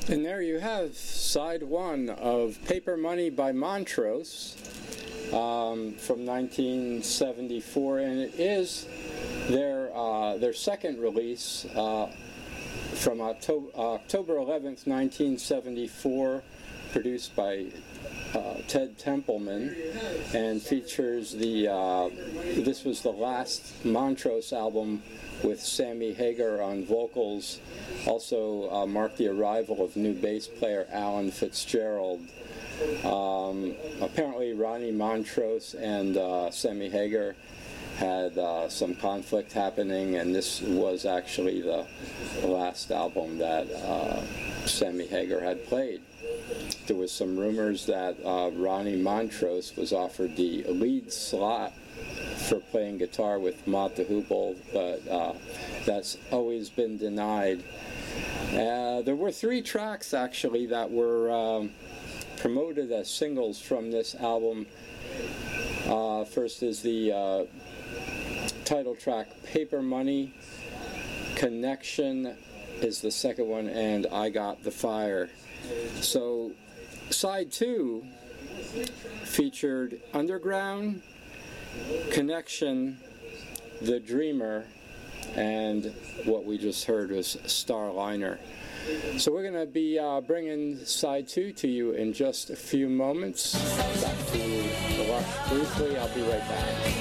And there you have side one of Paper Money by Montrose from 1974, and it is their second release from October 11th, 1974, produced by Ted Templeman, and features this was the last Montrose album with Sammy Hagar on vocals. Also marked the arrival of new bass player Alan Fitzgerald. Apparently Ronnie Montrose and Sammy Hagar had some conflict happening, and this was actually the last album that Sammy Hagar had played. There was some rumors that Ronnie Montrose was offered the lead slot for playing guitar with Mott the Hoople, but that's always been denied. There were 3 tracks actually that were promoted as singles from this album. First is the title track Paper Money, Connection is the second one, and I Got the Fire. So side 2 featured Underground, Connection, The Dreamer, and what we just heard was Starliner. So we're going to be bringing side 2 to you in just a few moments. Back to the Lush briefly. I'll be right back.